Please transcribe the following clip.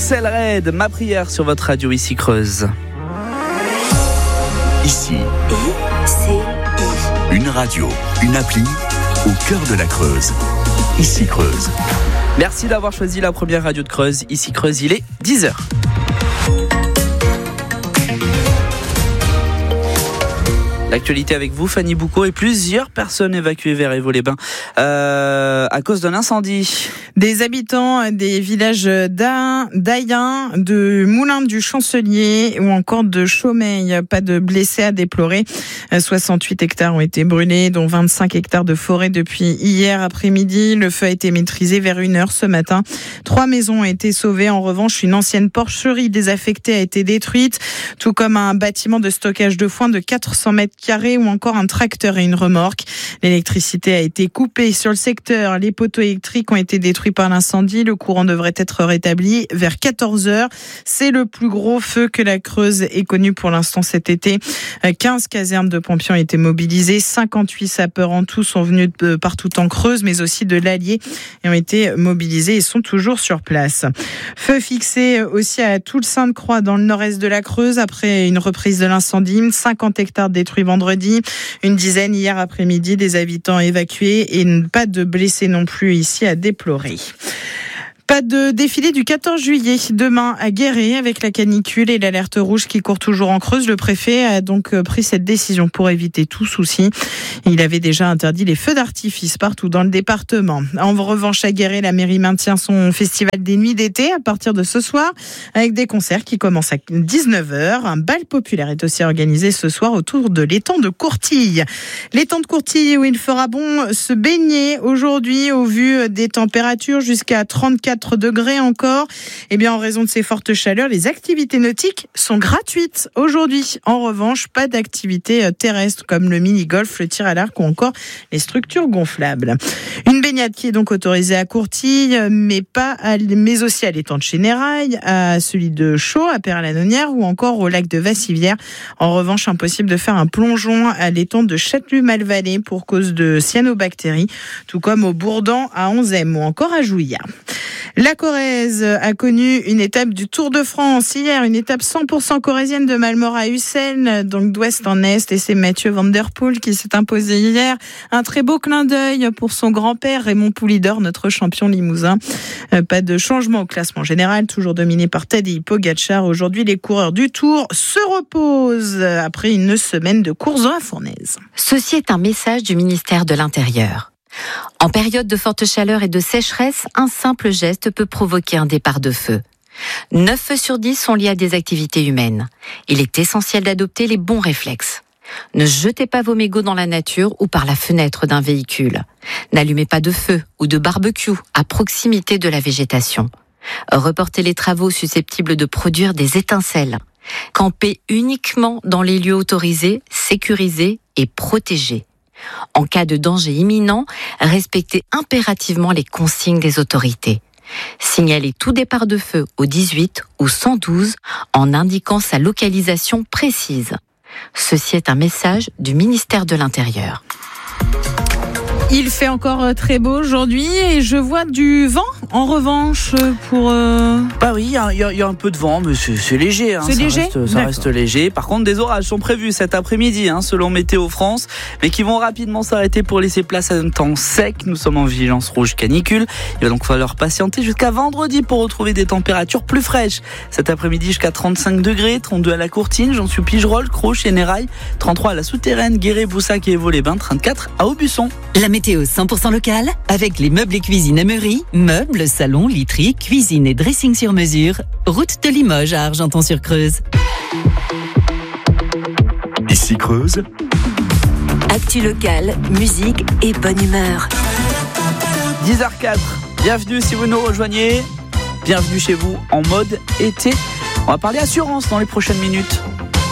Axel Red, ma prière sur votre radio ici Creuse. Ici, une radio, une appli au cœur de la Creuse. Ici Creuse. Merci d'avoir choisi la première radio de Creuse. Ici Creuse, il est 10h. L'actualité avec vous, Fanny Boucaud, et plusieurs personnes évacuées vers Évaux-les-Bains à cause d'un incendie. Des habitants des villages d'Ayen, de Moulins du Chancelier ou encore de Chaumeil. Pas de blessés à déplorer. 68 hectares ont été brûlés, dont 25 hectares de forêt depuis hier après-midi. Le feu a été maîtrisé vers 1h ce matin. 3 maisons ont été sauvées. En revanche, une ancienne porcherie désaffectée a été détruite, tout comme un bâtiment de stockage de foin de 400 mètres carrés ou encore un tracteur et une remorque. L'électricité a été coupée sur le secteur. Les poteaux électriques ont été détruits par l'incendie. Le courant devrait être rétabli vers 14h. C'est le plus gros feu que la Creuse ait connu pour l'instant cet été. 15 casernes de pompiers ont été mobilisées. 58 sapeurs en tout sont venus de partout en Creuse, mais aussi de l'Allier, et ont été mobilisés et sont toujours sur place. Feu fixé aussi à Toul-Sainte-Croix dans le nord-est de la Creuse après une reprise de l'incendie. 50 hectares détruits vendredi, une dizaine hier après-midi, des habitants évacués et pas de blessés non plus ici à déplorer. Pas de défilé du 14 juillet demain à Guéret avec la canicule et l'alerte rouge qui court toujours en Creuse. Le préfet a donc pris cette décision pour éviter tout souci. Il avait déjà interdit les feux d'artifice partout dans le département. En revanche, à Guéret, la mairie maintient son festival des nuits d'été à partir de ce soir avec des concerts qui commencent à 19h. Un bal populaire est aussi organisé ce soir autour de l'étang de Courtille. L'étang de Courtille où il fera bon se baigner aujourd'hui au vu des températures jusqu'à 34 degrés encore. Eh bien, en raison de ces fortes chaleurs, les activités nautiques sont gratuites aujourd'hui. En revanche, pas d'activités terrestres comme le mini-golf, le tir à l'arc ou encore les structures gonflables. Une baignade qui est donc autorisée à Courtille, mais aussi à l'étang de Chénérail, à celui de Chaux, à Perre-la-Nonière ou encore au lac de Vassivière. En revanche, impossible de faire un plongeon à l'étang de Châtelus-Malvalais pour cause de cyanobactéries, tout comme au Bourdan à Onzème ou encore à Jouillat. La Corrèze a connu une étape du Tour de France hier, une étape 100% corrézienne de Malmort à Ussel, donc d'ouest en est, et c'est Mathieu Van Der Poel qui s'est imposé hier. Un très beau clin d'œil pour son grand-père Raymond Poulidor, notre champion limousin. Pas de changement au classement général, toujours dominé par Tadej Pogačar. Aujourd'hui, les coureurs du Tour se reposent après une semaine de course à Fournaise. Ceci est un message du ministère de l'Intérieur. En période de forte chaleur et de sécheresse, un simple geste peut provoquer un départ de feu. 9 feux sur 10 sont liés à des activités humaines. Il est essentiel d'adopter les bons réflexes. Ne jetez pas vos mégots dans la nature ou par la fenêtre d'un véhicule. N'allumez pas de feu ou de barbecue à proximité de la végétation. Reportez les travaux susceptibles de produire des étincelles. Campez uniquement dans les lieux autorisés, sécurisés et protégés. En cas de danger imminent, respectez impérativement les consignes des autorités. Signalez tout départ de feu au 18 ou 112 en indiquant sa localisation précise. Ceci est un message du ministère de l'Intérieur. Il fait encore très beau aujourd'hui et je vois du vent en revanche pour... Bah oui, il y a un peu de vent, mais c'est léger. C'est léger ? Ça reste léger. Par contre, des orages sont prévus cet après-midi, selon Météo France, mais qui vont rapidement s'arrêter pour laisser place à un temps sec. Nous sommes en vigilance rouge canicule. Il va donc falloir patienter jusqu'à vendredi pour retrouver des températures plus fraîches. Cet après-midi jusqu'à 35 degrés, 32 à la Courtine, j'en suis Pigerolles, Crau, Chénérail, 33 à la Souterraine, Guéret, Boussac et Évaux-les-Bains, 34 à Aubusson. La météo 100% locale avec les meubles et cuisine Ameury, meubles, salons, literie, cuisine et dressing sur mesure. Route de Limoges à Argenton-sur-Creuse. Ici Creuse. Actu locale, musique et bonne humeur. 10h04, bienvenue si vous nous rejoignez. Bienvenue chez vous en mode été. On va parler assurance dans les prochaines minutes.